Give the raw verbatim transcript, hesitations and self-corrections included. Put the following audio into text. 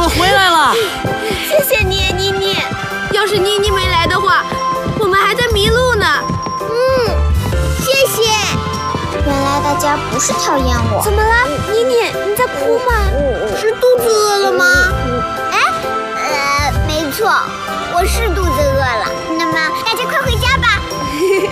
回来了。 谢谢你，妮妮。 要是妮妮没来的话，我们还在迷路呢。 嗯，谢谢。原来大家不是讨厌我。 怎么了，妮妮？你在哭吗？是肚子饿了吗？ 哎，呃，没错，我是肚子饿了。